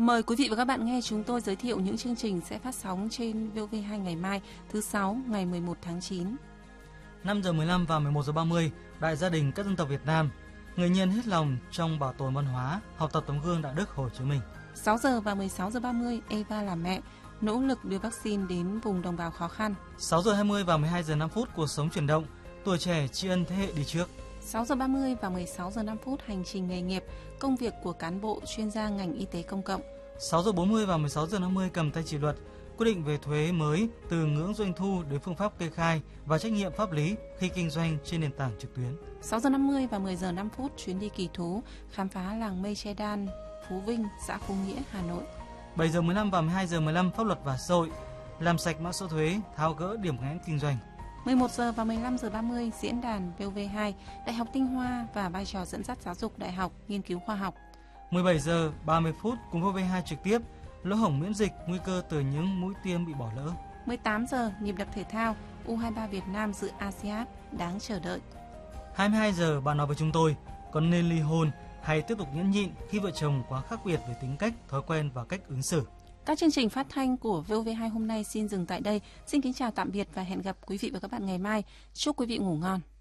Mời quý vị và các bạn nghe chúng tôi giới thiệu những chương trình sẽ phát sóng trên VOV2 ngày mai, thứ Sáu, ngày 11 tháng 9. 5 giờ 15 và 11 giờ 30, Đại gia đình các dân tộc Việt Nam, người nhân hết lòng trong bảo tồn văn hóa, học tập tấm gương đạo đức Hồ Chí Minh. 6 giờ và 16 giờ 30, Eva là mẹ, nỗ lực đưa vaccine đến vùng đồng bào khó khăn. 6 giờ 20 và 12 giờ 5 phút, cuộc sống chuyển động, tuổi trẻ tri ân thế hệ đi trước. 6 giờ 30 và 16 giờ 5 phút, hành trình nghề nghiệp, công việc của cán bộ chuyên gia ngành y tế công cộng. 6 giờ 40 và 16 giờ 50, cầm tay chỉ luật, quy định về thuế mới từ ngưỡng doanh thu đến phương pháp kê khai và trách nhiệm pháp lý khi kinh doanh trên nền tảng trực tuyến. 6 giờ 50 và 10 giờ 5 phút, chuyến đi kỳ thú, khám phá làng Mây Che Đan, Phú Vinh, xã Phú Nghĩa, Hà Nội. 7 giờ 15 và 12 giờ 15, pháp luật và xã hội, làm sạch mã số thuế, tháo gỡ điểm nghẽn kinh doanh. 11 giờ và 15 giờ 30, diễn đàn VOV2, Đại học Tinh Hoa và vai trò dẫn dắt giáo dục đại học, nghiên cứu khoa học. 17 giờ 30 phút, cùng VOV2 trực tiếp, lỗ hổng miễn dịch, nguy cơ từ những mũi tiêm bị bỏ lỡ. 18 giờ, nhịp đập thể thao, U23 Việt Nam dự ASEAN, đáng chờ đợi. 22 giờ, bạn nói với chúng tôi, có nên ly hôn hay tiếp tục nhẫn nhịn khi vợ chồng quá khác biệt về tính cách, thói quen và cách ứng xử. Các chương trình phát thanh của VOV2 hôm nay xin dừng tại đây. Xin kính chào tạm biệt và hẹn gặp quý vị và các bạn ngày mai. Chúc quý vị ngủ ngon.